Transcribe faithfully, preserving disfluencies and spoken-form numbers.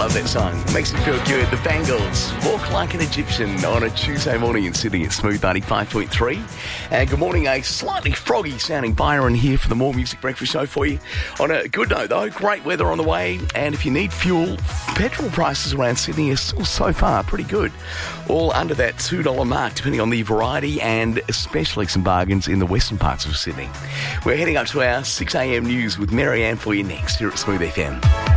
love that song. Makes me feel good. The Bangles, Walk Like an Egyptian on a Tuesday morning in Sydney at Smooth ninety-five point three. And good morning, a slightly froggy sounding Byron here for the More Music Breakfast Show for you. On a good note though, great weather on the way, and if you need fuel, petrol prices around Sydney are still so far pretty good. All under that two dollars mark depending on the variety, and especially some bargains in the western parts of Sydney. We're heading up to our six a.m. news with Mary Ann for you next here at Smooth F M.